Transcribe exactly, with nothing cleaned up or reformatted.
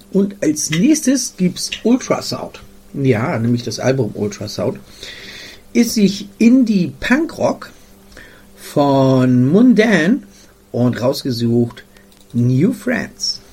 Und als nächstes gibt's Ultrasound. Ja, nämlich das Album Ultrasound. Ist sich Indie Punkrock von Mundane und rausgesucht New Friends.